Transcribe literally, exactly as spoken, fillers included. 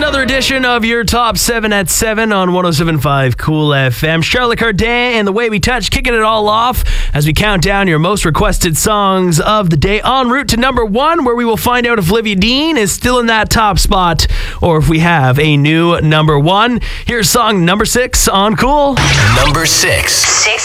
Another edition of your Top seven at seven on one oh seven point five Cool F M. Charlotte Cardin and The Way We Touch kicking it all off as we count down your most requested songs of the day en route to number one, where we will find out if Olivia Dean is still in that top spot or if we have a new number one. Here's song number six on Cool. Number six. Six.